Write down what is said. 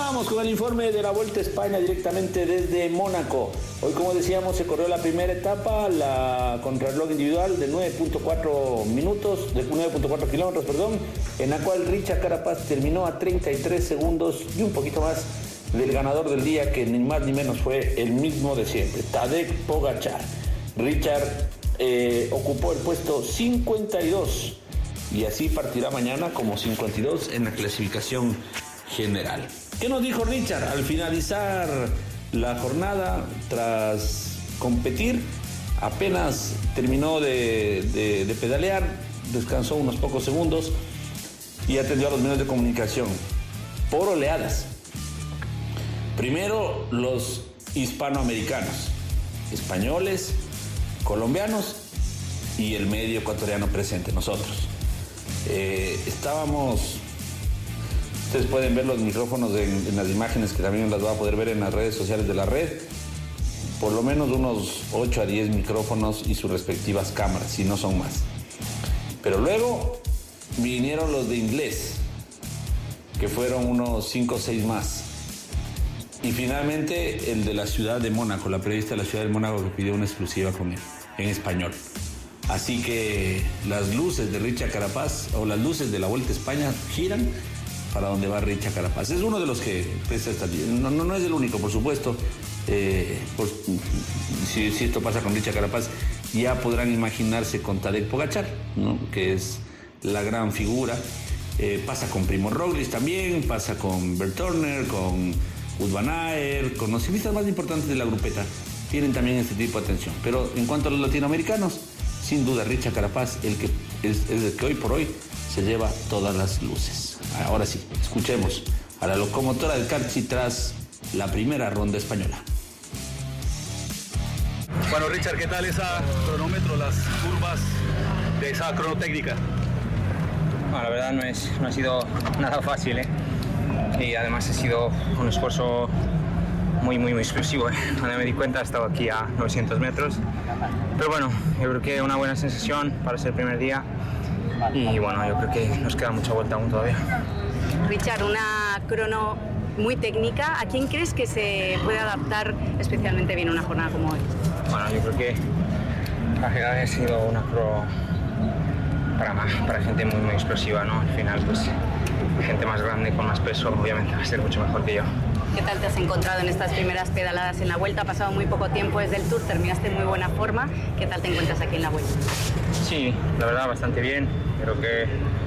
Continuamos con el informe de la Vuelta a España directamente desde Mónaco. Hoy, como decíamos, se corrió la primera etapa, la contrarreloj individual de 9.4 minutos, de 9.4 kilómetros, en la cual Richard Carapaz terminó a 33 segundos y un poquito más del ganador del día, que ni más ni menos fue el mismo de siempre, Tadej Pogačar. Richard ocupó el puesto 52 y así partirá mañana como 52 en la clasificación general. ¿Qué nos dijo Richard al finalizar la jornada tras competir? Apenas terminó de pedalear, descansó unos pocos segundos y atendió a los medios de comunicación por oleadas. Primero, los hispanoamericanos, españoles, colombianos y el medio ecuatoriano presente, nosotros. Estábamos, ustedes pueden ver los micrófonos en las imágenes, que también las va a poder ver en las redes sociales de la red, por lo menos unos 8 a 10 micrófonos y sus respectivas cámaras, si no son más. Pero luego vinieron los de inglés, que fueron unos 5 o 6 más. Y finalmente el de la ciudad de Mónaco, la periodista de la ciudad de Mónaco, que pidió una exclusiva con él, en español. Así que las luces de Richard Carapaz, o las luces de la Vuelta a España, giran para donde va Richard Carapaz. Es uno de los que presta esta... No es el único, por supuesto. Si esto pasa con Richard Carapaz, ya podrán imaginarse con Tadej Pogačar, ¿no?, que es la gran figura. Pasa con Primož Roglič también, pasa con Bert Turner, con Wout van Aert, con los ciclistas más importantes de la grupeta. Tienen también este tipo de atención. Pero en cuanto a los latinoamericanos, sin duda Richard Carapaz es el que hoy por hoy se lleva todas las luces. Ahora sí, escuchemos a la locomotora del Carchi tras la primera ronda española. Bueno, Richard, ¿qué tal esa cronómetro, las curvas de esa cronotécnica? Bueno, la verdad no ha sido nada fácil, y además ha sido un esfuerzo muy explosivo. Cuando me di cuenta estaba aquí a 900 metros, pero bueno, yo creo que una buena sensación para ser el primer día, y bueno, yo creo que nos queda mucha vuelta aún todavía. Richard, una crono muy técnica, ¿a quién crees que se puede adaptar especialmente bien una jornada como hoy? Bueno, yo creo que ha sido una crono para gente muy explosiva, ¿no? Al final, pues, gente más grande, con más peso, obviamente va a ser mucho mejor que yo. ¿Qué tal te has encontrado en estas primeras pedaladas en la Vuelta? Ha pasado muy poco tiempo desde el Tour, terminaste en muy buena forma. ¿Qué tal te encuentras aquí en la Vuelta? Sí, la verdad bastante bien. Creo que